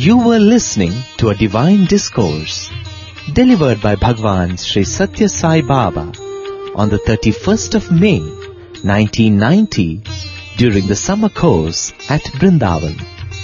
You were listening to a divine discourse delivered by Bhagwan Sri Satya Sai Baba on the 31st of May, 1990 during the summer course at Vrindavan.